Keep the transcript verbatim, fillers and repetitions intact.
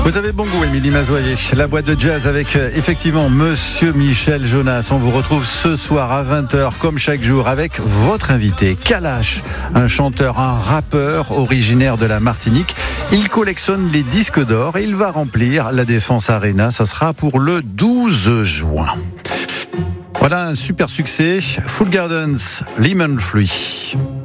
Vous avez bon goût, Émilie Mazoyer. La boîte de jazz avec euh, effectivement Monsieur Michel Jonas. On vous retrouve ce soir à vingt heures comme chaque jour avec votre invité Kalash, un chanteur, un rappeur originaire de la Martinique. Il collectionne les disques d'or et il va remplir la Défense Arena. Ça sera pour le douze juin. Voilà un super succès. Full Gardens, Lemon Free.